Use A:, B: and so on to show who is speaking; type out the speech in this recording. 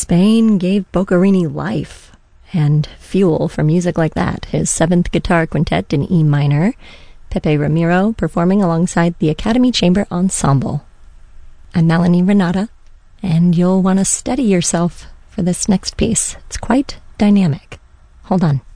A: Spain gave Boccherini life and fuel for music like that. His 7th Guitar Quintet in E minor, Pepe Ramiro performing alongside the Academy Chamber Ensemble. I'm Melanie Renata, and you'll want to steady yourself for this next piece. It's quite dynamic. Hold on.